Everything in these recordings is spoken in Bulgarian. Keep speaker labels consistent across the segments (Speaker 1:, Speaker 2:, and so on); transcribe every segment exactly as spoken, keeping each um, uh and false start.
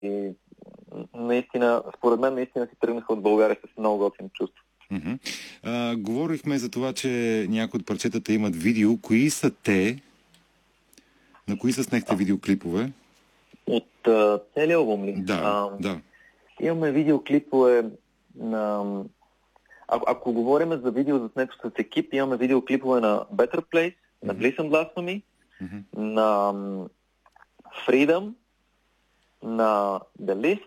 Speaker 1: и наистина, според мен, наистина си тръгнаха от България с много готини чувства.
Speaker 2: Uh-huh. А, говорихме за това, че някои от парчетата имат видео. Кои са те? На кои са снехте видеоклипове?
Speaker 1: От а, целия албум ли?
Speaker 2: Да,
Speaker 1: а,
Speaker 2: да.
Speaker 1: Имаме видеоклипове на... А, ако говорим за видео заснето с екип, имаме видеоклипове на Better Place, mm-hmm. на Bliss and Blasphemy, mm-hmm. на Freedom, на The List.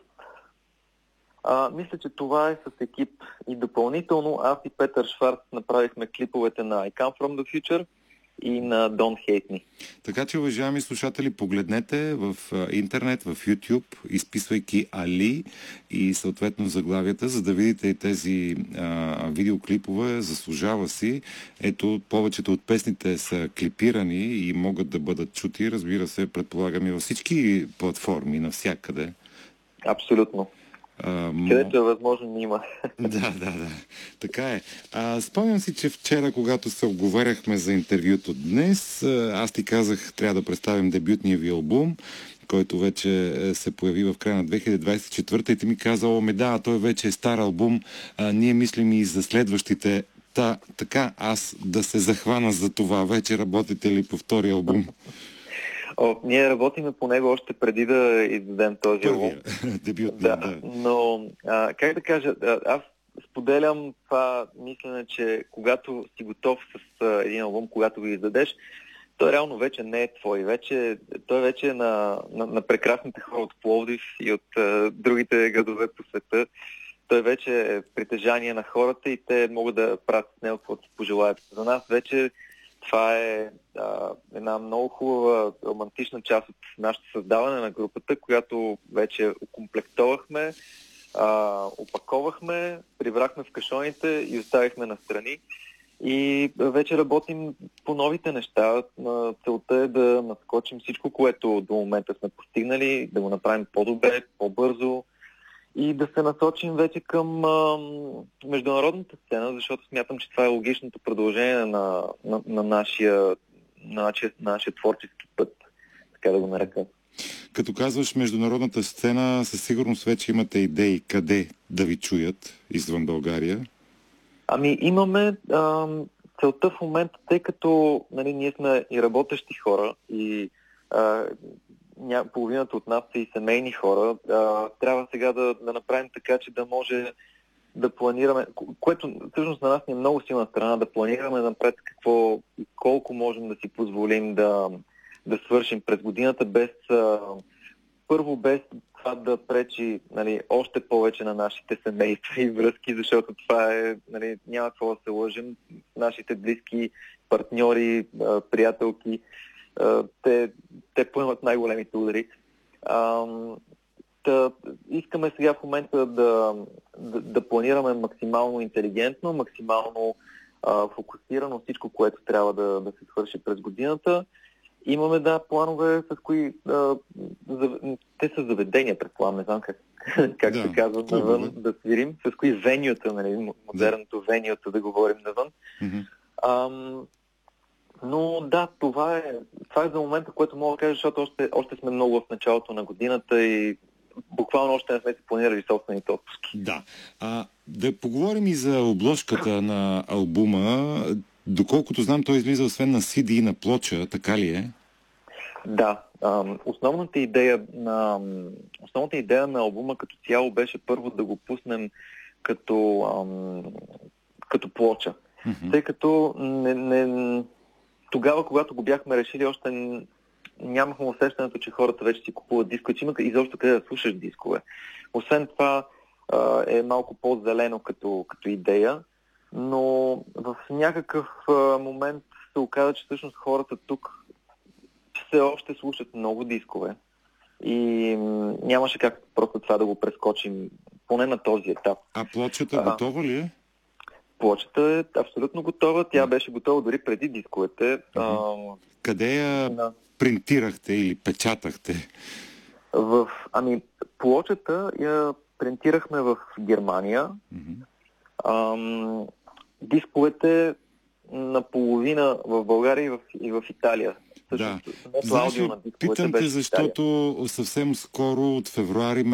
Speaker 1: А, мисля, че това е с екип. И допълнително аз и Петър Шварц направихме клиповете на I Come From The Future и на Don't Hate Me.
Speaker 2: Така че, уважаеми слушатели, погледнете в интернет, в YouTube, изписвайки Али и съответно заглавията, за да видите и тези а, видеоклипове. Заслужава си. Ето, повечето от песните са клипирани и могат да бъдат чути. Разбира се, предполагам и във всички платформи, навсякъде.
Speaker 1: Абсолютно. Uh, Където е възможно, има.
Speaker 2: Да, да, да. Така е. А, спомням си, че вчера, когато се оговаряхме за интервюто днес, аз ти казах, трябва да представим дебютния ви албум, който вече се появи в края на две хиляди двадесет и четвърта и ти ми каза, о, ме да, той вече е стар албум, а, ние мислим и за следващите. Та, така, аз да се захвана за това. Вече работите ли по втори албум?
Speaker 1: О, ние работиме по него още преди да издадем този албум.
Speaker 2: Дебют,
Speaker 1: да,
Speaker 2: да.
Speaker 1: Но, а, как да кажа, аз споделям това мислене, че когато си готов с а, един албум, когато го издадеш, той реално вече не е твой. Вече, той вече е на, на, на прекрасните хора от Пловдив и от а, другите градове по света. Той вече е притежание на хората и те могат да правят с него каквото пожелаят. За нас вече това е а, една много хубава романтична част от нашето създаване на групата, която вече окомплектовахме, а, опаковахме, прибрахме в кашоните и оставихме настрани. И вече работим по новите неща. Целта е да наскочим всичко, което до момента сме постигнали, да го направим по-добре, по-бързо и да се насочим вече към а, международната сцена, защото смятам, че това е логичното продължение на, на, на, нашия, на нашия, нашия творчески път, така да го нарека.
Speaker 2: Като казваш международната сцена, със сигурност вече имате идеи къде да ви чуят извън България?
Speaker 1: Ами имаме а, целта в момента, тъй като нали, ние сме и работещи хора и а, ня, половината от нас са и семейни хора, а, трябва сега да, да направим така, че да може да планираме, което всъщност на нас ни е много силна страна, да планираме напред какво и колко можем да си позволим да, да свършим през годината, без а, първо без това да пречи нали, още повече на нашите семейства и връзки, защото това е, нали, няма какво да се лъжим, нашите близки партньори, а, приятелки, а, те, те поемат най-големите удари. А, да, искаме сега в момента да, да, да планираме максимално интелигентно, максимално а, фокусирано всичко, което трябва да, да се свърши през годината. Имаме, да, планове, с кои... А, за, те са заведения, предполагам, не знам как, как
Speaker 2: да,
Speaker 1: се казва навън, да свирим, с кои венюта, нали, модерното да. венюта да говорим навън. Mm-hmm. А, но да, това е, това е за момента, което мога да кажа, защото още, още сме много в началото на годината и буквално още не сме си планирали собствените отпуски.
Speaker 2: Да. А, да поговорим и за обложката на албума. Доколкото знам, той излиза освен на си ди и на плоча, така ли е?
Speaker 1: Да. Основната идея на, основната идея на албума като цяло беше първо да го пуснем като, ам, като плоча. Mm-hmm. Тъй като не, не, тогава, когато го бяхме решили, още нямахме усещането, че хората вече си купуват дискове, че има изобщо къде да слушаш дискове. Освен това а, е малко по-зелено като, като идея, но в някакъв а, момент се оказа, че всъщност хората тук все още слушат много дискове и м- нямаше как просто това да го прескочим, поне на този етап.
Speaker 2: А плочата а, готова ли е?
Speaker 1: Плочата е абсолютно готова. Тя беше готова дори преди дисковете.
Speaker 2: Uh-huh. А, Къде я на... принтирахте или печатахте?
Speaker 1: В, ами, плочата я принтирахме в Германия. Uh-huh. А, дисковете наполовина в България и в, и в Италия. Всъщност,
Speaker 2: да.
Speaker 1: самото
Speaker 2: Знаеш
Speaker 1: аудио
Speaker 2: ли,
Speaker 1: на дисковете
Speaker 2: питам те,
Speaker 1: беше в Италия.
Speaker 2: защото съвсем скоро от февруари